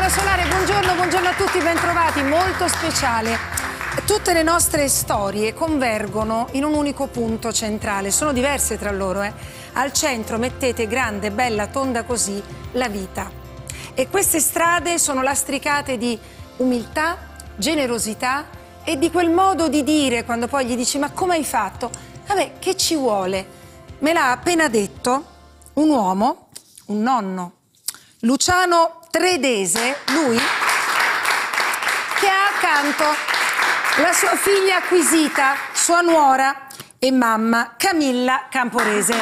Solare, buongiorno, buongiorno a tutti, bentrovati, molto speciale. Tutte le nostre storie convergono in un unico punto centrale, sono diverse tra loro. Al centro mettete grande, bella, tonda così, la vita. E queste strade sono lastricate di umiltà, generosità e di quel modo di dire quando poi gli dici ma come hai fatto? Vabbè, che ci vuole? Me l'ha appena detto un uomo, un nonno, Luciano Tredese, lui che ha accanto la sua figlia acquisita, sua nuora e mamma Camilla Camporese.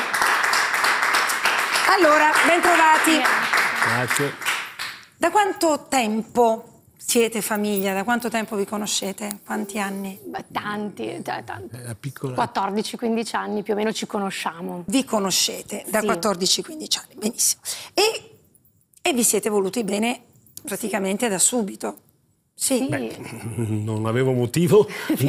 Allora, bentrovati. Grazie. Da quanto tempo siete famiglia? Da quanto tempo vi conoscete? Quanti anni? Beh, tanti. Piccola... 14-15 anni più o meno ci conosciamo. Vi conoscete da Sì. 14-15 anni, benissimo. E vi siete voluti bene praticamente da subito. Sì. Sì. Non avevo motivo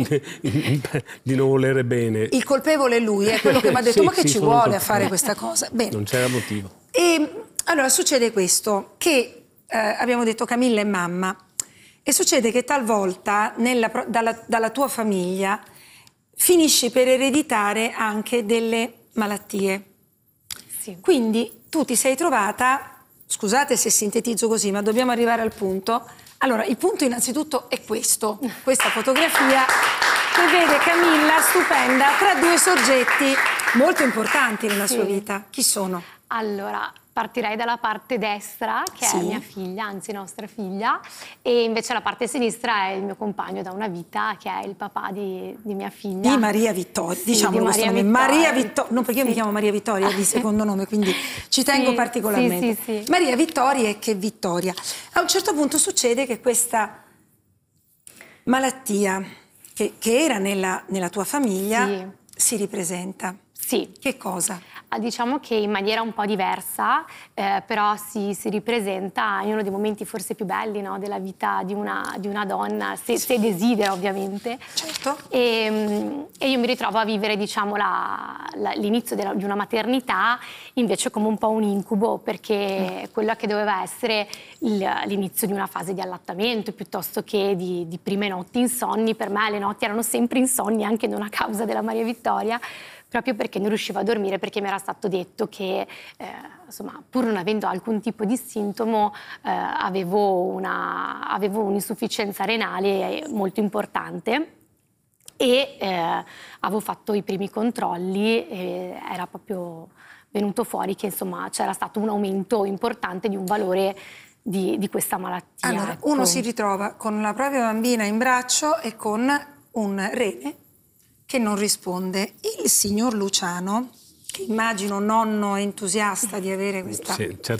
di non volere bene. Il colpevole è lui, è quello che mi ha detto Sì, ma che sì, ci sono vuole a colpevole. fare questa cosa? Bene. Non c'era motivo. E allora succede questo, che abbiamo detto Camilla è mamma, e succede che talvolta dalla tua famiglia finisci per ereditare anche delle malattie. Sì. Quindi tu ti sei trovata, scusate se sintetizzo così, ma dobbiamo arrivare al punto. Allora, il punto innanzitutto è questo, questa fotografia che vede Camilla stupenda tra due soggetti molto importanti nella Sì. sua vita. Chi sono? Allora, partirei dalla parte destra, che Sì. è mia figlia, anzi nostra figlia, e invece la parte sinistra è il mio compagno da una vita, che è il papà di mia figlia. Di Maria Vittoria, Sì, diciamolo di questo Maria nome, Vittoria. Maria Vittoria, non perché io mi Sì. chiamo Maria Vittoria di secondo nome, quindi ci tengo Sì, particolarmente. sì. Maria Vittoria e che Vittoria. A un certo punto succede che questa malattia che era nella tua famiglia Sì. si ripresenta. Sì. Che cosa? Diciamo che in maniera un po' diversa, però si ripresenta in uno dei momenti forse più belli, no, della vita di una donna, se desidera ovviamente. Certo. E io mi ritrovo a vivere, diciamo, l'inizio di una maternità invece come un po' un incubo, perché quella che doveva essere l'inizio di una fase di allattamento piuttosto che di prime notti insonni, per me le notti erano sempre insonni, anche non a causa della Maria Vittoria, proprio perché non riuscivo a dormire, perché mi era stato detto che, insomma, pur non avendo alcun tipo di sintomo, avevo un'insufficienza renale molto importante e avevo fatto i primi controlli e era proprio venuto fuori che, insomma, c'era stato un aumento importante di un valore di questa malattia. Allora, ecco. uno si ritrova con la propria bambina in braccio e con un rene che non risponde. Il signor Luciano, che immagino nonno entusiasta di avere questa